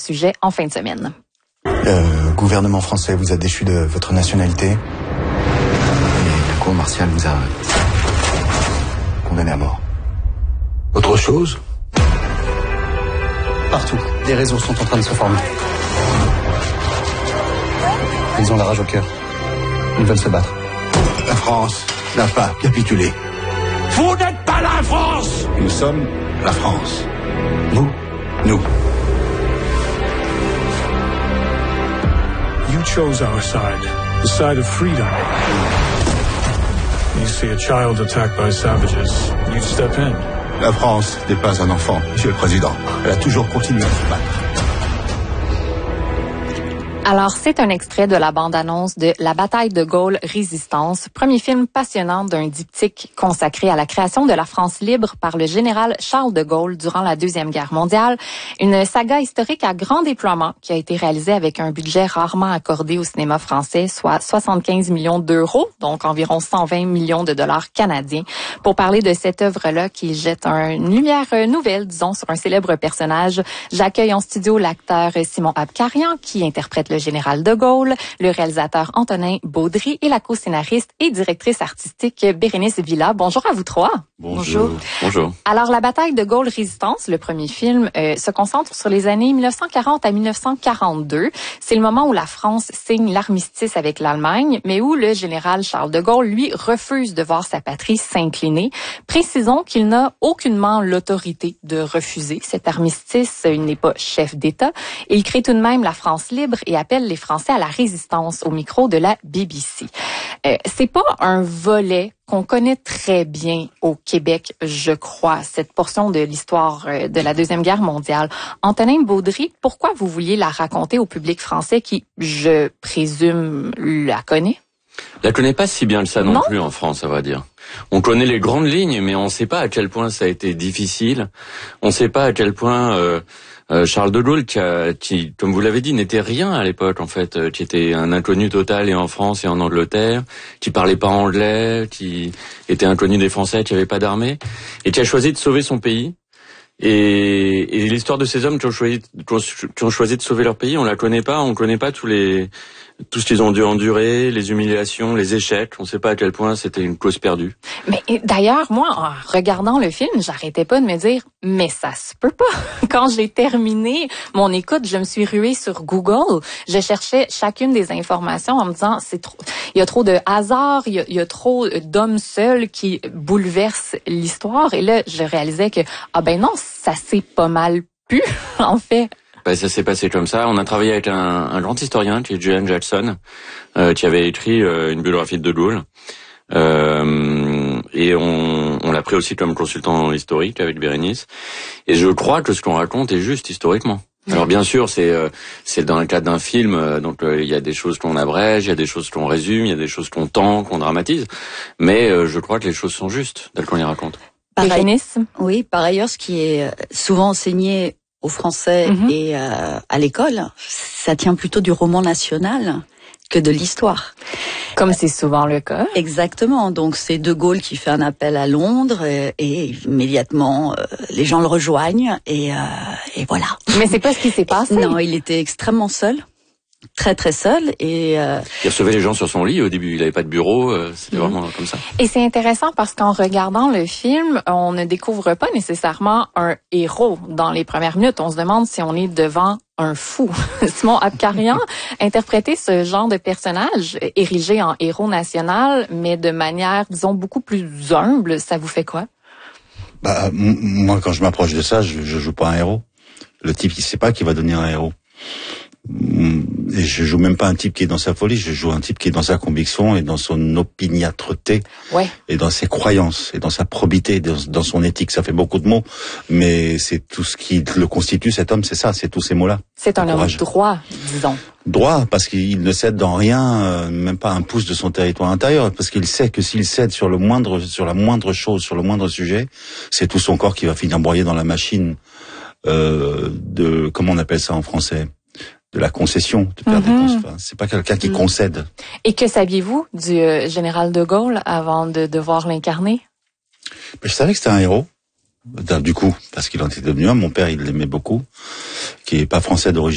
sujet en fin de semaine. Le gouvernement français vous a déchu de votre nationalité et la cour martiale vous a condamné à mort. Autre chose? Partout, des réseaux sont en train de se former. Ils ont la rage au cœur. Ils veulent se battre. La France n'a pas capitulé. Vous n'êtes pas la France! Nous sommes la France. Vous, nous. You chose our side, the side of freedom. You see a child attacked by savages, you step in. La France n'est pas un enfant, Monsieur le Président. Elle a toujours continué à se battre. Alors, c'est un extrait de la bande-annonce de La bataille de Gaulle Résistance, premier film passionnant d'un diptyque consacré à la création de la France libre par le général Charles de Gaulle durant la Deuxième Guerre mondiale. Une saga historique à grand déploiement qui a été réalisée avec un budget rarement accordé au cinéma français, soit 75 millions d'euros, donc environ 120 millions de dollars canadiens. Pour parler de cette œuvre-là qui jette une lumière nouvelle, disons, sur un célèbre personnage, j'accueille en studio l'acteur Simon Abkarian qui interprète le général de Gaulle, le réalisateur Antonin Baudry et la co-scénariste et directrice artistique Bérénice Villa. Bonjour à vous trois. Bonjour. Bonjour. Alors, La bataille de Gaulle Résistance, le premier film, se concentre sur les années 1940 à 1942. C'est le moment où la France signe l'armistice avec l'Allemagne, mais où le général Charles de Gaulle, lui, refuse de voir sa patrie s'incliner. Précisons qu'il n'a aucunement l'autorité de refuser cet armistice. Il n'est pas chef d'État. Il crée tout de même la France libre et appelle les Français à la résistance au micro de la BBC. C'est pas un volet qu'on connaît très bien au Québec, je crois, cette portion de l'histoire de la Deuxième Guerre mondiale. Antonin Baudry, pourquoi vous vouliez la raconter au public français qui, je présume, la connaît? La connaît pas si bien que ça non plus en France, à vrai dire. On connaît les grandes lignes, mais on ne sait pas à quel point ça a été difficile. On ne sait pas à quel point Charles de Gaulle, qui, comme vous l'avez dit, n'était rien à l'époque, en fait, qui était un inconnu total et en France et en Angleterre, qui parlait pas anglais, qui était inconnu des Français, qui avait pas d'armée, et qui a choisi de sauver son pays. Et l'histoire de ces hommes qui ont choisi de sauver leur pays, on la connaît pas, on connaît pas tout ce qu'ils ont dû endurer, les humiliations, les échecs. On sait pas à quel point c'était une cause perdue. Mais d'ailleurs, moi, en regardant le film, j'arrêtais pas de me dire, mais ça se peut pas. Quand j'ai terminé mon écoute, je me suis ruée sur Google. Je cherchais chacune des informations en me disant, il y a trop de hasard, il y a trop d'hommes seuls qui bouleversent l'histoire. Et là, je réalisais que, ben non, ça s'est pas mal pu, en fait. Ça s'est passé comme ça. On a travaillé avec un grand historien qui est Julian Jackson, qui avait écrit une biographie de Gaulle. Et on l'a pris aussi comme consultant historique avec Bérénice. Et je crois que ce qu'on raconte est juste historiquement. Alors bien sûr, c'est dans le cadre d'un film, donc il y a des choses qu'on abrège, il y a des choses qu'on résume, il y a des choses qu'on tend, qu'on dramatise. Mais je crois que les choses sont justes telles qu'on les raconte. Oui, par ailleurs, ce qui est souvent enseigné aux Français et à l'école, ça tient plutôt du roman national que de l'histoire. Comme c'est souvent le cas. Exactement. Donc c'est De Gaulle qui fait un appel à Londres et immédiatement les gens le rejoignent et voilà. Mais c'est pas ce qui s'est passé. Non, il était extrêmement seul. Très très seul et il recevait les gens sur son lit au début, il avait pas de bureau, c'était vraiment comme ça. Et c'est intéressant parce qu'en regardant le film, on ne découvre pas nécessairement un héros dans les premières minutes. On se demande si on est devant un fou. Simon Abkarian interprétait ce genre de personnage érigé en héros national, mais de manière, disons, beaucoup plus humble. Ça vous fait quoi? Moi, quand je m'approche de ça, je joue pas un héros. Le type, il sait pas qu'il va devenir un héros. Et je joue même pas un type qui est dans sa folie, je joue un type qui est dans sa conviction et dans son opiniâtreté, et dans ses croyances, et dans sa probité, dans son éthique. Ça fait beaucoup de mots, mais c'est tout ce qui le constitue, cet homme, c'est ça, c'est tous ces mots-là. C'est un homme droit, disons. Droit, parce qu'il ne cède dans rien, même pas un pouce de son territoire intérieur, parce qu'il sait que s'il cède sur la moindre chose, sur le moindre sujet, c'est tout son corps qui va finir broyé dans la machine comment on appelle ça en français? De la concession, c'est pas quelqu'un qui concède. Et que saviez-vous du général de Gaulle avant de devoir l'incarner? Je savais que c'était un héros, du coup, parce qu'il en était devenu un. Mon père, il l'aimait beaucoup, qui est pas français d'origine.